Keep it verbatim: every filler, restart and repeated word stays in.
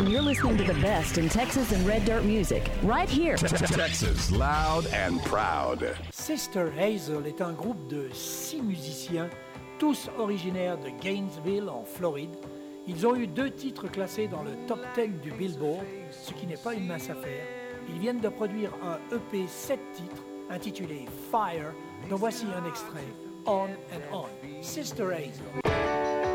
and you're listening to the best in Texas and Red Dirt music, right here. Texas, loud and proud. Sister Hazel est un groupe de six musiciens, tous originaires de Gainesville, en Floride. Ils ont eu deux titres classés dans le top dix du Billboard, ce qui n'est pas une mince affaire. Ils viennent de produire un E P sept titres intitulé Fire, dont voici un extrait, On and On. Sister Hazel.